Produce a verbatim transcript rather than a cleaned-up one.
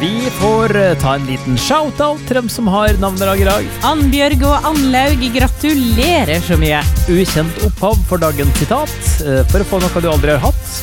Vi får eh, ta en liten shout-out til dem som har navnedag i dag. Annbjørg og Annlaug, gratulerer så mye. Ukjent opphav for dagens sitat. Eh, For å få noe du aldri har hatt,